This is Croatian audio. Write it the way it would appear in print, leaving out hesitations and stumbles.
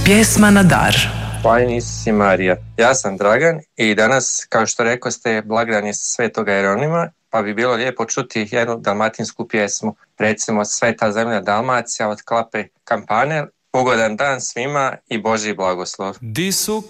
Pjesma na dar. Hvala Isusi Marija. Ja sam Dragan i danas, kao što rekao ste, blagdan je Svetoga Jeronima, pa bi bilo lijepo čuti jednu dalmatinsku pjesmu. Recimo Sveta zemlja Dalmacija od Klape Kampane. Ugodan dan svima i Božji blagoslov. Di su